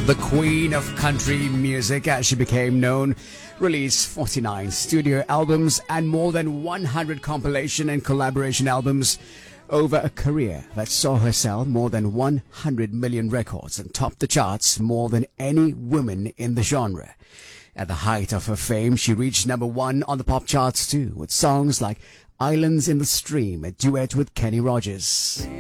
the queen of country music as she became known, released 49 studio albums and more than 100 compilation and collaboration albums over a career that saw her sell more than 100 million records and top the charts more than any woman in the genre. At the height of her fame, she reached number 1 on the pop charts too, with songs like Islands in the Stream, a duet with Kenny Rogers.